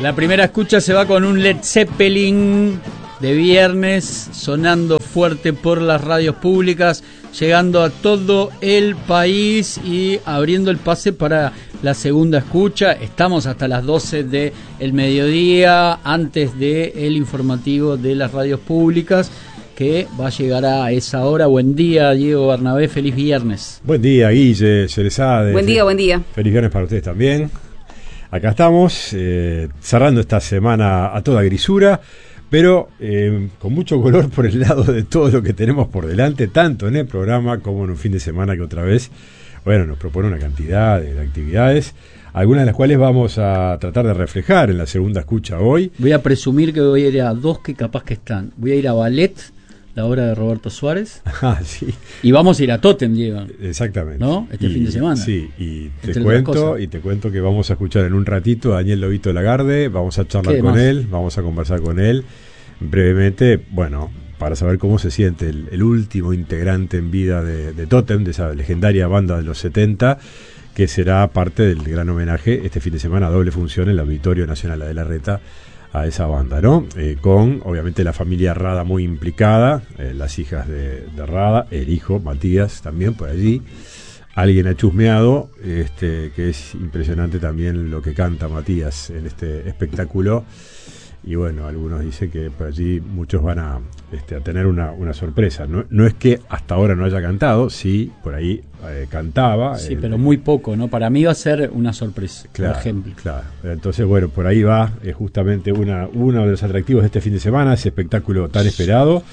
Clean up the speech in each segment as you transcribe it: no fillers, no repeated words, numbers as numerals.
La primera escucha se va con un Led Zeppelin de viernes, sonando fuerte por las radios públicas, llegando a todo el país y abriendo el pase para la segunda escucha. Estamos hasta las 12 del mediodía, antes del informativo de las radios públicas, que va a llegar a esa hora. Buen día, Diego Bernabé, feliz viernes. Buen día, Guille, Sherezade. Buen día, buen día. Feliz viernes para ustedes también. Acá estamos, cerrando esta semana a toda grisura, pero con mucho color por el lado de todo lo que tenemos por delante, tanto en el programa como en un fin de semana que otra vez, bueno, nos propone una cantidad de actividades, algunas de las cuales vamos a tratar de reflejar en la segunda escucha hoy. Voy a presumir que voy a ir a dos que capaz que están. Voy a ir a Ballet, la obra de Roberto Suárez. Ah, sí. Y vamos a ir a Tótem, Diego. Exactamente. ¿No? Fin de semana. Sí, y te cuento que vamos a escuchar en un ratito a Daniel Lobito Lagarde, vamos a charlar con él, vamos a conversar con él brevemente, bueno, para saber cómo se siente el último integrante en vida de Tótem, de esa legendaria banda de los 70, que será parte del gran homenaje este fin de semana, doble función en el Auditorio Nacional de la Reta, a esa banda, ¿no? Con, obviamente, la familia Rada muy implicada, las hijas de Rada, el hijo, Matías, también por allí. Alguien ha chusmeado, que es impresionante también lo que canta Matías en este espectáculo. Y bueno, algunos dicen que por allí muchos van a tener una sorpresa. No es que hasta ahora no haya cantado, sí, por ahí cantaba. Sí, pero muy poco, ¿no? Para mí va a ser una sorpresa, claro, por ejemplo. Claro, entonces bueno, por ahí va justamente uno de los atractivos de este fin de semana, ese espectáculo tan esperado.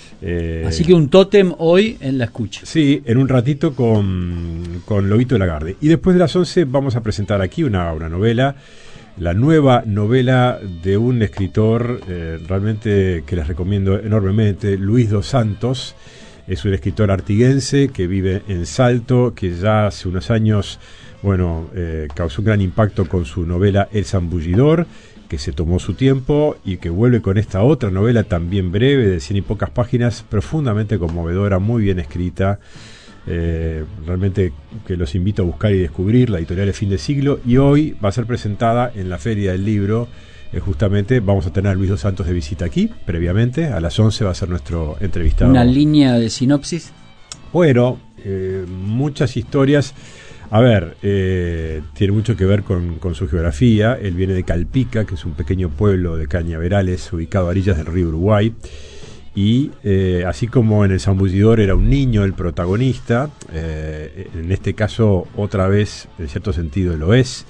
Así que un tótem hoy en la escucha. Sí, en un ratito con Lobito Lagarde. Y después de las 11 vamos a presentar aquí una novela. La nueva novela de un escritor realmente que les recomiendo enormemente, Luis dos Santos. Es un escritor artiguense que vive en Salto, que ya hace unos años, bueno, causó un gran impacto con su novela El Zambullidor, que se tomó su tiempo y que vuelve con esta otra novela también breve, de 100 y pocas páginas, profundamente conmovedora, muy bien escrita. Realmente que los invito a buscar y descubrir. La editorial es Fin de Siglo, y hoy va a ser presentada en la Feria del Libro. Justamente vamos a tener a Luis dos Santos de visita aquí, previamente, a las 11 va a ser nuestro entrevistado. ¿Una línea de sinopsis? Bueno, muchas historias. A ver, tiene mucho que ver con su geografía. Él viene de Calpica, que es un pequeño pueblo de cañaverales ubicado a orillas del río Uruguay. Y así como en El Zambullidor era un niño el protagonista, en este caso otra vez, en cierto sentido lo es,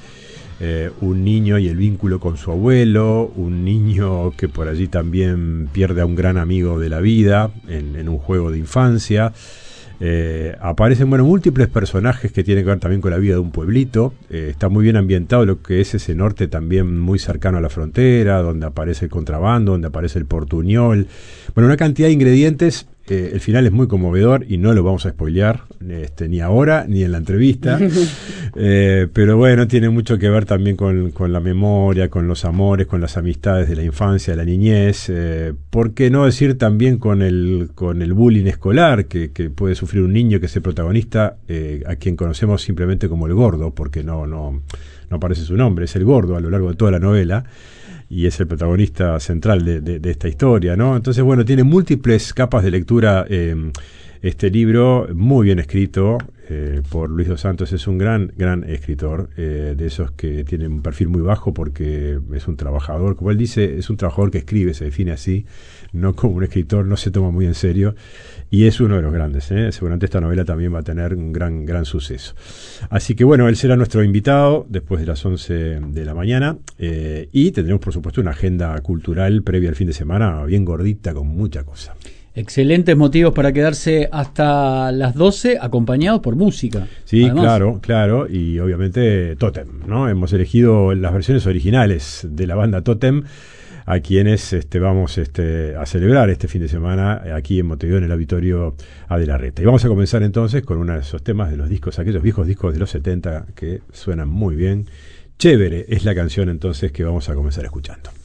un niño y el vínculo con su abuelo, un niño que por allí también pierde a un gran amigo de la vida en un juego de infancia. Aparecen múltiples personajes que tienen que ver también con la vida de un pueblito. Está muy bien ambientado lo que es ese norte también muy cercano a la frontera, donde aparece el contrabando, donde aparece el portuñol. Bueno, una cantidad de ingredientes. El final es muy conmovedor y no lo vamos a spoilear ni ahora ni en la entrevista. Pero bueno, tiene mucho que ver también con la memoria, con los amores, con las amistades de la infancia, de la niñez. ¿Por qué no decir también con el bullying escolar que puede sufrir un niño que es el protagonista, a quien conocemos simplemente como el Gordo, porque no aparece su nombre, es el Gordo a lo largo de toda la novela. Y es el protagonista central de esta historia, ¿no? Entonces, bueno, tiene múltiples capas de lectura este libro, muy bien escrito por Luis dos Santos. Es un gran escritor, de esos que tienen un perfil muy bajo porque es un trabajador, como él dice, es un trabajador que escribe, se define así, no como un escritor, no se toma muy en serio, y es uno de los grandes. Seguramente esta novela también va a tener un gran suceso. Así que bueno, él será nuestro invitado después de las 11 de la mañana, y tendremos por supuesto una agenda cultural previa al fin de semana bien gordita, con mucha cosa. Excelentes motivos para quedarse hasta las 12 acompañados por música. Sí, además. Claro, y obviamente Tótem, ¿no? Hemos elegido las versiones originales de la banda Tótem, a quienes vamos a celebrar este fin de semana aquí en Montevideo, en el Auditorio de la Reta. Y vamos a comenzar entonces con uno de esos temas de los discos, aquellos viejos discos de los 70 que suenan muy bien. Chévere es la canción entonces que vamos a comenzar escuchando.